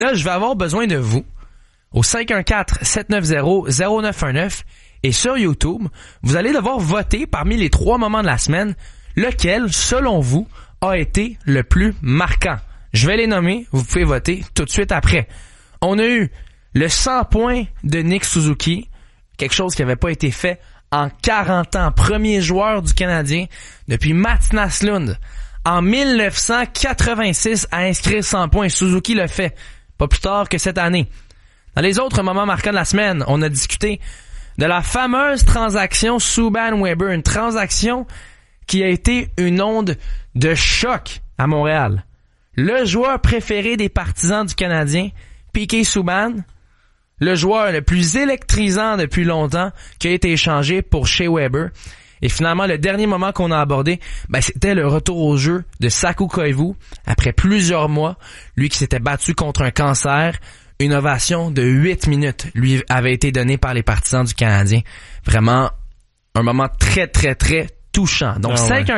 Là, je vais avoir besoin de vous au 514-790-0919 et sur YouTube, vous allez devoir voter parmi les 3 moments de la semaine lequel, selon vous, a été le plus marquant. Je vais les nommer, vous pouvez voter tout de suite après. On a eu le 100 points de Nick Suzuki, quelque chose qui n'avait pas été fait en 40 ans. Premier joueur du Canadien depuis Mats Naslund. En 1986 à inscrire 100 points. Suzuki le fait. Pas plus tard que cette année. Dans les autres moments marquants de la semaine, on a discuté de la fameuse transaction Subban-Weber. Une transaction qui a été une onde de choc à Montréal. Le joueur préféré des partisans du Canadien, P.K. Subban, le joueur le plus électrisant depuis longtemps qui a été échangé pour Shea Weber. Et finalement, le dernier moment qu'on a abordé, c'était le retour au jeu de Saku Koivu après plusieurs mois. Lui qui s'était battu contre un cancer. Une ovation de 8 minutes lui avait été donnée par les partisans du Canadien. Vraiment un moment très, très, très touchant. Donc,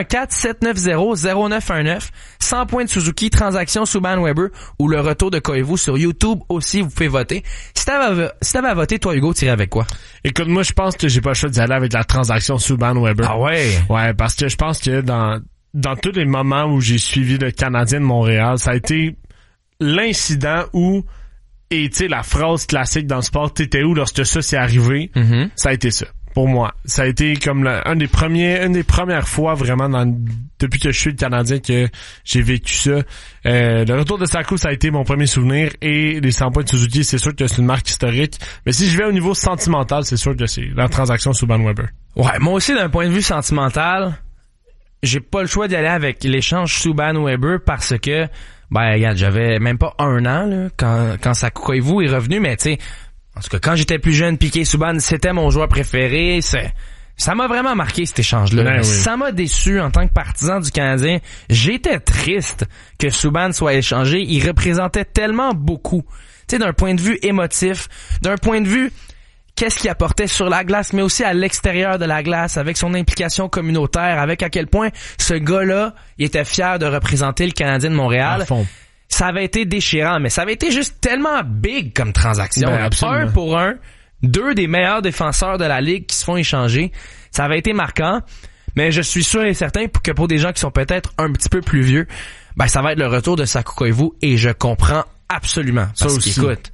514-790-0919, 100 points de Suzuki, transaction Subban-Weber ou le retour de Koivu sur YouTube aussi, vous pouvez voter. Si t'avais à voter, toi, Hugo, t'irais avec quoi? Écoute, moi, je pense que j'ai pas le choix d'y aller avec la transaction Subban-Weber. Ah ouais? Ouais, parce que je pense que dans tous les moments où j'ai suivi le Canadien de Montréal, ça a été l'incident où, et tu sais, la phrase classique dans le sport, t'étais où lorsque ça s'est arrivé? Mm-hmm. Ça a été ça. Pour moi, ça a été comme une des premières fois vraiment depuis que je suis le Canadien que j'ai vécu ça. Le retour de Saku, ça a été mon premier souvenir et les 100 points de Suzuki, c'est sûr que c'est une marque historique. Mais si je vais au niveau sentimental, c'est sûr que c'est la transaction Subban-Weber. Ouais, moi aussi d'un point de vue sentimental, j'ai pas le choix d'y aller avec l'échange Subban-Weber parce que regarde, j'avais même pas 1 an là quand Saku Koivu est revenu, mais tu sais. En tout cas, quand j'étais plus jeune, P.K. Subban, c'était mon joueur préféré. Ça m'a vraiment marqué cet échange-là. Oui. Ça m'a déçu en tant que partisan du Canadien. J'étais triste que Subban soit échangé. Il représentait tellement beaucoup. Tu sais, d'un point de vue émotif, d'un point de vue qu'est-ce qu'il apportait sur la glace, mais aussi à l'extérieur de la glace, avec son implication communautaire, avec à quel point ce gars-là, il était fier de représenter le Canadien de Montréal. À fond. Ça avait été déchirant, mais ça avait été juste tellement big comme transaction. 1 pour 1, 2 des meilleurs défenseurs de la Ligue qui se font échanger. Ça avait été marquant, mais je suis sûr et certain que pour des gens qui sont peut-être un petit peu plus vieux, ça va être le retour de Saku Koivu et je comprends absolument. Parce qu'écoute,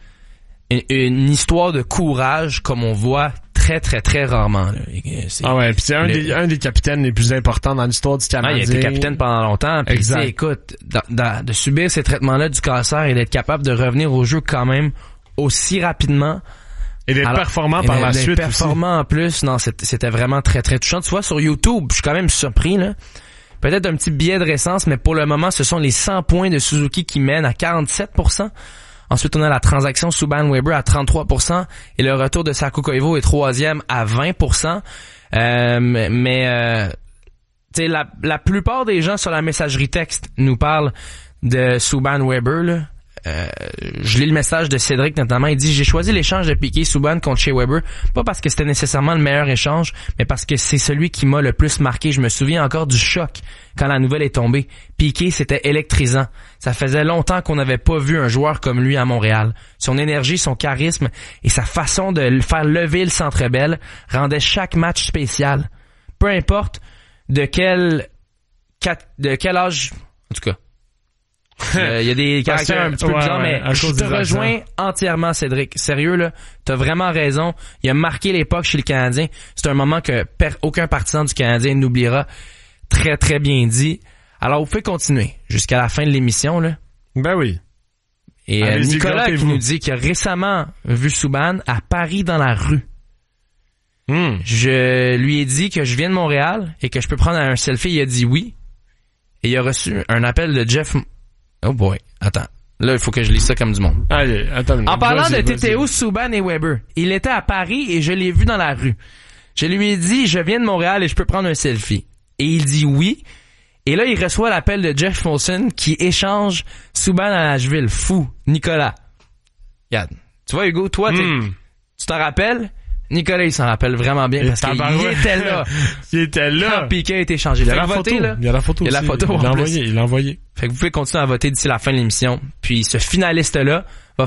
une histoire de courage comme on voit très, très, très rarement. Là. Pis c'est un des capitaines les plus importants dans l'histoire du Canadien. Il a été capitaine pendant longtemps. Pis écoute, de subir ces traitements-là du cancer et d'être capable de revenir au jeu quand même aussi rapidement. Et d'être performant par la suite. Performant en plus. Non, c'était vraiment très, très touchant. Tu vois, sur YouTube, je suis quand même surpris, là. Peut-être un petit biais de récence, mais pour le moment, ce sont les 100 points de Suzuki qui mènent à 47%. Ensuite, on a la transaction Subban-Weber à 33% et le retour de Saku Koivu est 3e à 20%. Tu sais, la plupart des gens sur la messagerie texte nous parlent de Subban-Weber, là. Je lis le message de Cédric notamment, il dit « J'ai choisi l'échange de P.K. Subban contre Shea Weber, pas parce que c'était nécessairement le meilleur échange, mais parce que c'est celui qui m'a le plus marqué. Je me souviens encore du choc quand la nouvelle est tombée. P.K. c'était électrisant. Ça faisait longtemps qu'on n'avait pas vu un joueur comme lui à Montréal. Son énergie, son charisme et sa façon de faire lever le Centre Bell rendaient chaque match spécial. Peu importe de quel âge, en tout cas. Il y a des caractères un petit peu bizarres, mais je te rejoins entièrement, Cédric. Sérieux, là, t'as vraiment raison. Il a marqué l'époque chez le Canadien. C'est un moment que aucun partisan du Canadien n'oubliera. Très, très bien dit. Alors, vous pouvez continuer jusqu'à la fin de l'émission, là. Ben oui. Et Nicolas qui nous dit qu'il a récemment vu Subban à Paris dans la rue. Je lui ai dit que je viens de Montréal et que je peux prendre un selfie. Il a dit oui. Et il a reçu un appel de Jeff... Oh boy, attends. Là, il faut que je lise ça comme du monde. Allez, attends. En parlant de Teteo, Subban et Weber, il était à Paris et je l'ai vu dans la rue. Je lui ai dit, je viens de Montréal et je peux prendre un selfie. Et il dit oui. Et là, il reçoit l'appel de Jeff Molson qui échange Subban à Nashville. Fou, Nicolas. Regarde. Tu vois, Hugo, toi, tu t'en rappelles? Nicolas, il s'en rappelle vraiment bien parce qu'il était là. Il était là. Quand Piquet a été échangé. Il y a la photo. Il y a la photo. Il y a la photo. Il l'a envoyé. Fait que vous pouvez continuer à voter d'ici la fin de l'émission. Puis ce finaliste-là